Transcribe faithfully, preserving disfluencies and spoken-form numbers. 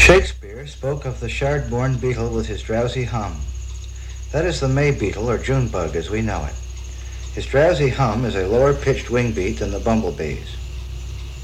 Shakespeare spoke of the shard-born beetle with his drowsy hum. That is the May beetle, or June bug as we know it. His drowsy hum is a lower-pitched wing beat than the bumblebee's.